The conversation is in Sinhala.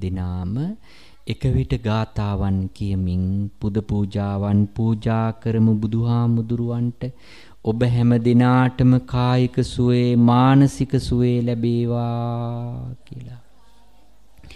දිනාම එක විට ගාතාවන් කියමින් පුද පූජාවන් පූජා කරමු බුදුහාමුදුරුවන්ට. ඔබ හැම දිනාටම කායික සුවේ මානසික සුවේ ලැබේවා කියලා.